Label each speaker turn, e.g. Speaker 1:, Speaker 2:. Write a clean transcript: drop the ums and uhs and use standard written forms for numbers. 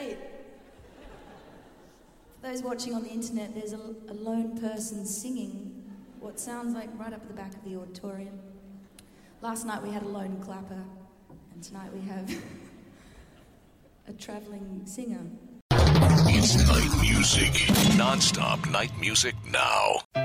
Speaker 1: great. For those watching on the internet, there's a lone person singing what sounds like right up at the back of the auditorium. Last night we had a lone clapper, and tonight we have a travelling singer.
Speaker 2: It's night music. Non-stop night music now.